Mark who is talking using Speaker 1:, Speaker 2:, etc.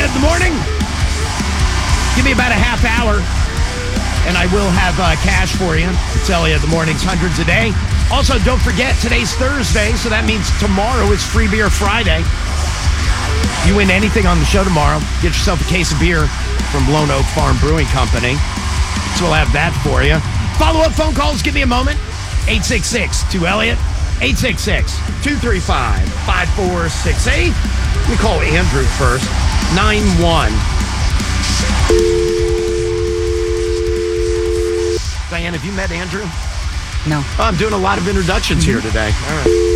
Speaker 1: Elliott in the morning. Give me about a half hour, and I will have cash for you. It's Elliott in the mornings, hundreds a day. Also, don't forget, today's Thursday, so that means tomorrow is Free Beer Friday. If you win anything on the show tomorrow, get yourself a case of beer from Lone Oak Farm Brewing Company. So we'll have that for you. Follow-up phone calls, give me a moment. 866-2-ELLIOTT, 866-235-5468. Let me call Andrew first. 91. Diane, have you met Andrew?
Speaker 2: No.
Speaker 1: Oh, I'm doing a lot of introductions here today. All right.